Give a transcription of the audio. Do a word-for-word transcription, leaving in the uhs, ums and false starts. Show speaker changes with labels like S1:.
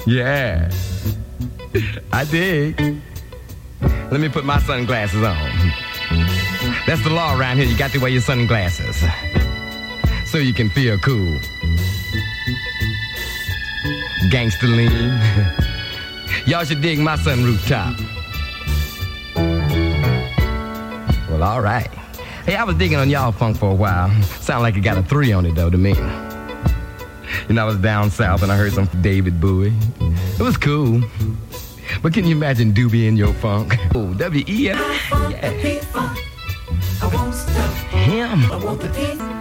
S1: Yeah, I dig. Let me put my sunglasses on. That's the law around here. You got to wear your sunglasses so you can feel cool. Gangsta lean. Y'all should dig my sunroof top. Well, all right. Hey, I was digging on y'all funk for a while. Sound like it got a three on it, though, to me. You know, I was down south and I heard some David Bowie. It was cool. But can you imagine Doobie in your funk? Oh, W E F. Yeah.
S2: I won't stop.
S1: Him.
S2: I want the beat.